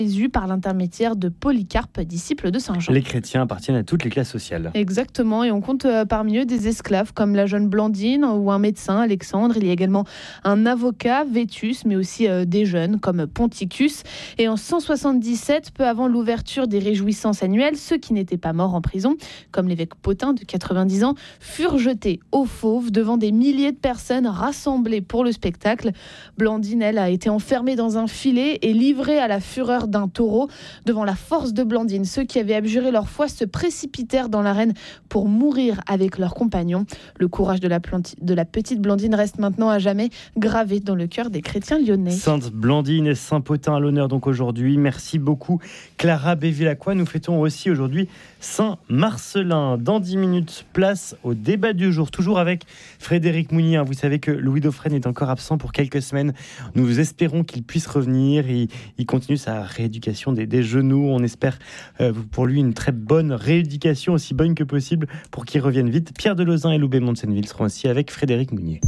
Jésus par l'intermédiaire de Polycarpe, disciple de Saint Jean. Les chrétiens appartiennent à toutes les classes sociales. Exactement, et on compte parmi eux des esclaves comme la jeune Blandine ou un médecin, Alexandre. Il y a également un avocat, Vétus, mais aussi des jeunes comme Ponticus. Et en 177, peu avant l'ouverture des réjouissances annuelles, ceux qui n'étaient pas morts en prison, comme l'évêque Pothin de 90 ans, furent jetés aux fauves devant des milliers de personnes rassemblées pour le spectacle. Blandine, elle, a été enfermée dans un filet et livrée à la fureur d'un taureau. Devant la force de Blandine, ceux qui avaient abjuré leur foi se précipitèrent dans l'arène pour mourir avec leurs compagnons. Le courage de la petite Blandine reste maintenant à jamais gravé dans le cœur des chrétiens lyonnais. Sainte Blandine et Saint Pothin à l'honneur donc aujourd'hui. Merci beaucoup Clara Bévilacqua. Nous fêtons aussi aujourd'hui Saint Marcellin. Dans 10 minutes, place au débat du jour, toujours avec Frédéric Mounier. Vous savez que Louis Dauphren est encore absent pour quelques semaines. Nous espérons qu'il puisse revenir. Il continue sa rééducation des genoux. On espère pour lui une très bonne rééducation, aussi bonne que possible, pour qu'il revienne vite. Pierre Delozin et Loubet Monsenville seront aussi avec Frédéric Mounier.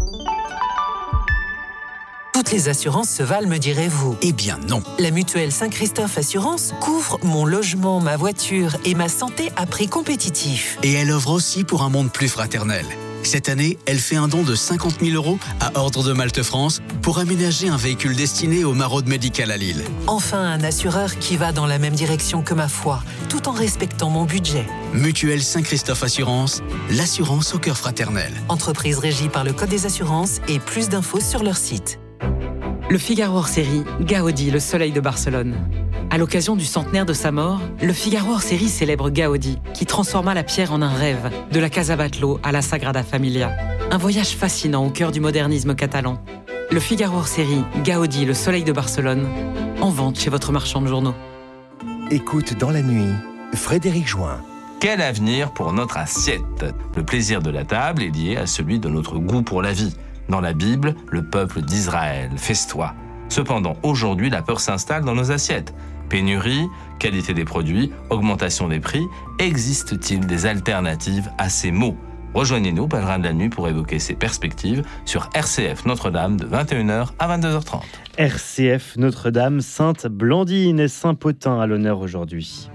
Toutes les assurances se valent, me direz-vous? Eh bien non. La mutuelle Saint-Christophe Assurance couvre mon logement, ma voiture et ma santé à prix compétitif. Et elle œuvre aussi pour un monde plus fraternel. Cette année, elle fait un don de 50 000 € à Ordre de Malte France pour aménager un véhicule destiné aux maraudes médicales à Lille. Enfin, un assureur qui va dans la même direction que ma foi, tout en respectant mon budget. Mutuelle Saint-Christophe Assurance, l'assurance au cœur fraternel. Entreprise régie par le Code des assurances et plus d'infos sur leur site. Le Figaro hors-série, Gaudi, le soleil de Barcelone. À l'occasion du centenaire de sa mort, le Figaro hors-série célèbre Gaudi, qui transforma la pierre en un rêve, de la Casa Batlló à la Sagrada Familia. Un voyage fascinant au cœur du modernisme catalan. Le Figaro hors-série, Gaudi, le soleil de Barcelone, en vente chez votre marchand de journaux. Écoute dans la nuit, Frédéric Join. Quel avenir pour notre assiette? Le plaisir de la table est lié à celui de notre goût pour la vie. Dans la Bible, le peuple d'Israël festoie. Cependant, aujourd'hui, la peur s'installe dans nos assiettes. Pénurie, qualité des produits, augmentation des prix. Existe-t-il des alternatives à ces mots? Rejoignez-nous, pèlerins de la nuit, pour évoquer ces perspectives sur RCF Notre-Dame de 21h à 22h30. RCF Notre-Dame, Sainte Blandine et Saint Pothin à l'honneur aujourd'hui.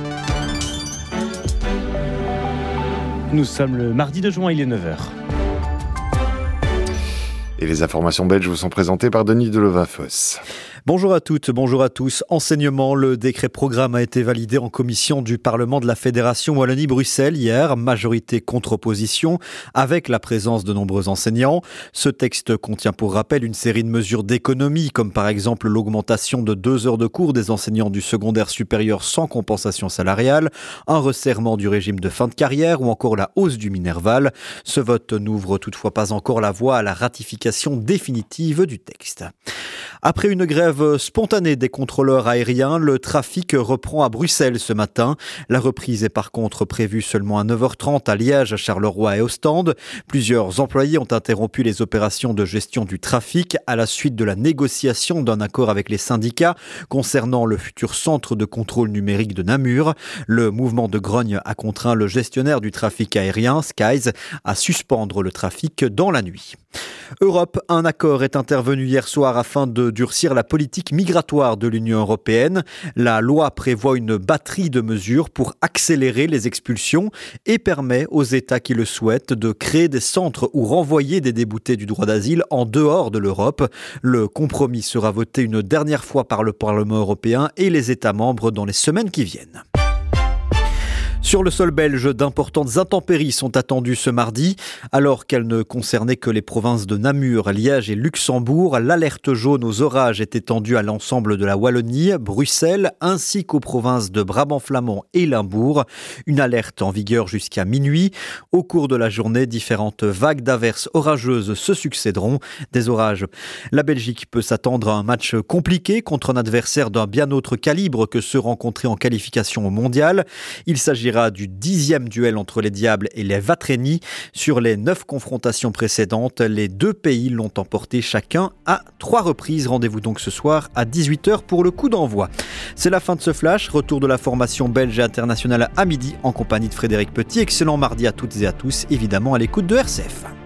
Nous sommes le mardi de juin, il est 9h. Et les informations belges vous sont présentées par Denis Deleva-Fosse. Bonjour à toutes, bonjour à tous. Enseignement, le décret programme a été validé en commission du Parlement de la Fédération Wallonie-Bruxelles hier, majorité contre opposition, avec la présence de nombreux enseignants. Ce texte contient pour rappel une série de mesures d'économie, comme par exemple l'augmentation de 2 heures de cours des enseignants du secondaire supérieur sans compensation salariale, un resserrement du régime de fin de carrière ou encore la hausse du Minerval. Ce vote n'ouvre toutefois pas encore la voie à la ratification définitive du texte. Après une grève spontanée des contrôleurs aériens, le trafic reprend à Bruxelles ce matin. La reprise est par contre prévue seulement à 9h30 à Liège, Charleroi et Ostende. Plusieurs employés ont interrompu les opérations de gestion du trafic à la suite de la négociation d'un accord avec les syndicats concernant le futur centre de contrôle numérique de Namur. Le mouvement de grogne a contraint le gestionnaire du trafic aérien, Skies, à suspendre le trafic dans la nuit. Europe, un accord est intervenu hier soir afin de durcir la politique migratoire de l'Union européenne. La loi prévoit une batterie de mesures pour accélérer les expulsions et permet aux États qui le souhaitent de créer des centres ou renvoyer des déboutés du droit d'asile en dehors de l'Europe. Le compromis sera voté une dernière fois par le Parlement européen et les États membres dans les semaines qui viennent. Sur le sol belge, d'importantes intempéries sont attendues ce mardi. Alors qu'elles ne concernaient que les provinces de Namur, Liège et Luxembourg, l'alerte jaune aux orages est étendue à l'ensemble de la Wallonie, Bruxelles, ainsi qu'aux provinces de Brabant-Flamand et Limbourg. Une alerte en vigueur jusqu'à minuit. Au cours de la journée, différentes vagues d'averses orageuses se succéderont. Des orages. La Belgique peut s'attendre à un match compliqué contre un adversaire d'un bien autre calibre que ceux rencontrés en qualification au mondial. Il s'agira du 10e duel entre les Diables et les Vatreni. Sur les 9 confrontations précédentes, les 2 pays l'ont emporté chacun à 3 reprises. Rendez-vous donc ce soir à 18h pour le coup d'envoi. C'est la fin de ce flash. Retour de la formation belge et internationale à midi en compagnie de Frédéric Petit. Excellent mardi à toutes et à tous, évidemment à l'écoute de RCF.